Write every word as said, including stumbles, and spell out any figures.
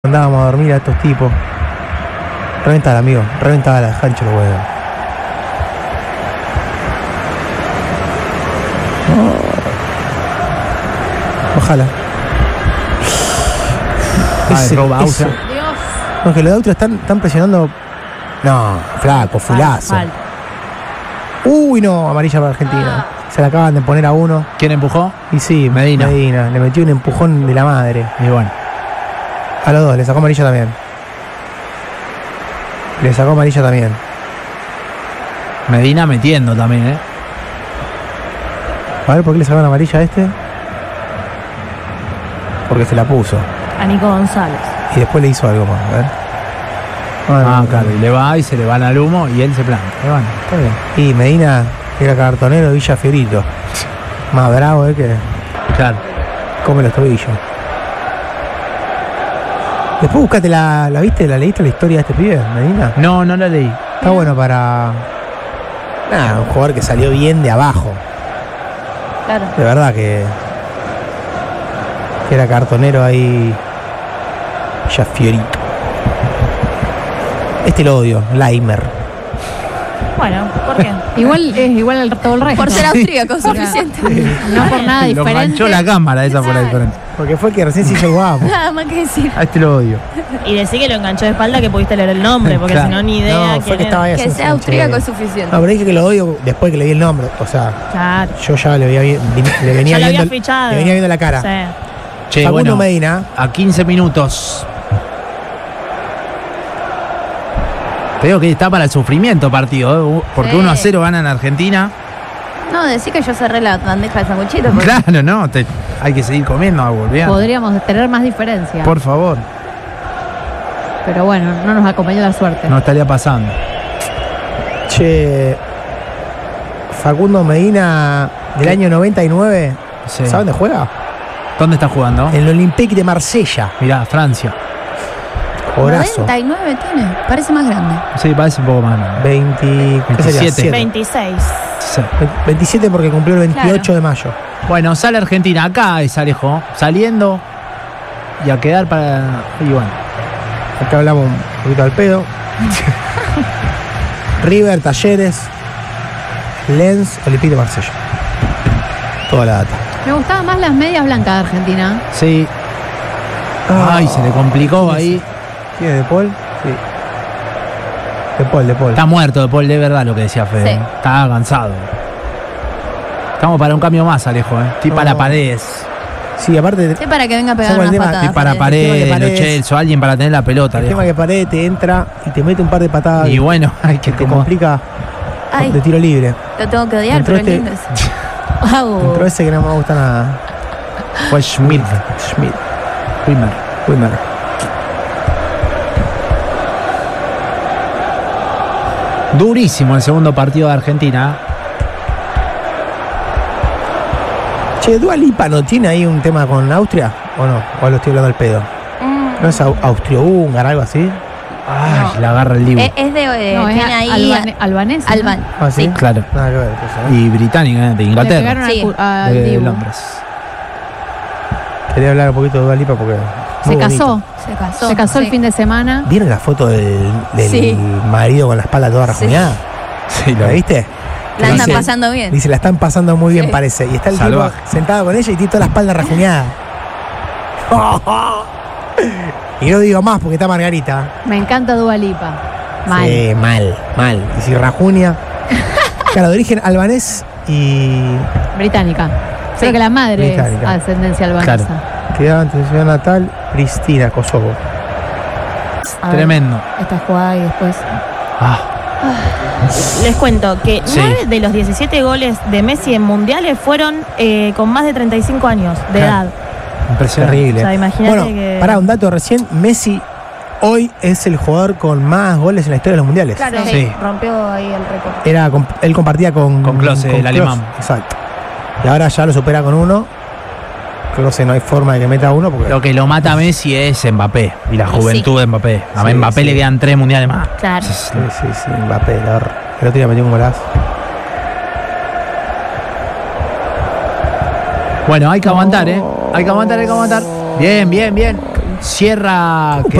Andábamos a dormir a estos tipos. Reventada, amigo. Reventada la jancho los huevos. Oh. Ojalá. Ay, Ese, roba eso. Austria. Dios. No, que los de Austria están, están presionando. No, flaco, fulazo. Falta. Uy, no, amarilla para Argentina. Se la acaban de poner a uno. ¿Quién empujó? Y sí, Medina. Medina. Le metió un empujón de la madre. Y bueno. A los dos, le sacó amarilla también. Le sacó amarilla también. Medina metiendo también, ¿eh? A ver, ¿por qué le sacaron amarilla a este? Porque se la puso. A Nico González. Y después le hizo algo más, a ver. Ah, claro, y le va y se le van al humo y él se planta. Y bueno, está bien. Y Medina era cartonero de Villa Fiorito. Más bravo, ¿eh? Que Claro. come los tobillos. Después buscate la, la viste, la leíste la historia de este pibe, Medina. No, no la leí. Está bueno para. Nada, un jugador que salió bien de abajo. Claro. De verdad que. Que era cartonero ahí. Villa Fiorito. Este lo odio, Laimer. Bueno, ¿por qué? Igual es igual al todo el resto. Por ser austríaco, suficiente. No por nada Lo diferente. manchó la cámara, esa fue la diferencia. Porque fue el que recién se hizo guapo. Nada más que decir. A este lo odio. Y decir que lo enganchó de espalda que pudiste leer el nombre, porque Claro. si no, ni idea. No, quién fue que era. estaba ahí Que haciendo sea un austríaco es che. suficiente. No, pero dije que lo odio después que le di el nombre. O sea, Claro. yo ya le, veía, bien- le venía Ya lo viendo. había fichado. Le venía viendo la cara. Sí. Che, Facundo bueno, Medina. a quince minutos. Te digo que está para el sufrimiento partido, ¿eh? Porque Sí. uno a cero gana en Argentina. No, decir que yo cerré la bandeja de sanguchitos. porque- Claro, no, te- hay que seguir comiendo, volviendo. Podríamos tener más diferencia. Por favor, Pero bueno, no nos acompañó la suerte. no estaría pasando. Che. Facundo Medina del ¿Qué? año noventa y nueve. Sí. ¿Sabe dónde juega? ¿Dónde está jugando? En el Olympique de Marsella. Mirá, Francia. Horazo. noventa y nueve tiene. Parece más grande. Sí, parece un poco más grande. veinte, ¿qué sería? veintisiete. Siete. veintiséis. Sí. veintisiete porque cumplió el veintiocho Claro. de mayo. Bueno, sale Argentina. Acá es Alejo. Saliendo. Y a quedar para. Y bueno. Acá hablamos un poquito al pedo. River, Talleres, Lens, Olympique de Marsella. Toda la data. Me gustaban más las medias blancas de Argentina. Sí. Ay, se le complicó ahí. ¿Quién es De Paul? Sí. De Paul, De Paul. Está muerto de Paul, de verdad lo que decía Fede. Sí. Está cansado. Estamos para un cambio más, Alejo, ¿eh? Estoy No. para Paredes. Sí, aparte. Sí, para que venga a pegar ¿Sabe el unas tema? patadas. Estoy para Paredes. tema que Paredes, Lo Paredes- Celso, alguien para tener la pelota, El Alejo. tema que Paredes te entra y te mete un par de patadas. Y bueno, hay que que te como. complica Ay, de tiro libre. lo tengo que odiar, Entró pero es este- lindo ese. Au. Entró ese que no me gusta nada. Fue Schmidt. Schmidt. Primer. Wimmer. Durísimo el segundo partido de Argentina. Che, ¿Dua Lipa no tiene ahí un tema con Austria? ¿O no? ¿O lo estoy hablando al pedo? Mm. ¿No es au- austro-húngara, algo así? Ay, No. la agarra el Dibu. Es, es de. eh, No, es tiene ahí. albane- albanesa. ¿no? Alban. Ah, ¿sí? Sí. Claro. Nada que ver. Pues, ¿eh? Y británica, ¿eh? De Le Inglaterra. pegaron Sí. al cu- al De Dibu. Londres. Quería hablar un poquito de Dua Lipa porque. Se muy casó. bonito. Se casó. Se casó el sí. fin de semana. ¿Vieron la foto del, del Sí. marido con la espalda toda Sí. rajuñada? Sí, ¿La viste? La andan Dice- pasando bien. Dice, la están pasando muy bien, Sí. parece. Y está el Salvaje. tipo sentado con ella y tiene toda la espalda rajuñada. Y no digo más porque está Margarita. Me encanta Dua Lipa. Mal. Sí, mal, mal. Y si rajuña. Claro, de origen albanés y. Británica. Creo Sí. que la madre Británica. es ascendencia albanesa. Quedaba ante su ciudad natal, Pristina, Kosovo. A ver, Tremendo. Esta jugada y después. Ah, Les cuento que Sí. nueve de los diecisiete goles de Messi en mundiales fueron eh, con más de treinta y cinco años de Claro. edad. impresionante. Terrible. O sea, imagínate Bueno, que- pará, un dato recién. Messi hoy es el jugador con más goles en la historia de los mundiales. Claro, Sí. sí. Rompió ahí el récord. Era, comp- él compartía con, Con Klose, el alemán. Exacto. Y ahora ya lo supera con uno. Klose no hay forma de que meta uno porque. Lo que lo mata a Messi es Mbappé y la Y juventud de Mbappé. A Sí, Mbappé sí. le quedan tres mundiales más. Claro. Es- Sí, sí, sí, Mbappé, la verdad. El otro día metió un golazo. Bueno, hay que aguantar, ¿eh? Hay que aguantar, hay que aguantar. Bien, bien, bien. Sierra ¿Cómo quedó